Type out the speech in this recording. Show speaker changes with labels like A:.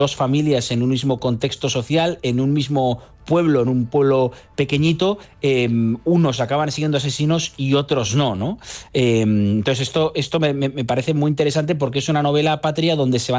A: dos familias en un mismo contexto social, en un mismo pueblo, en un pueblo pequeñito, unos acaban siendo asesinos y otros no, ¿no? Entonces esto me parece muy interesante porque es una novela patria donde se van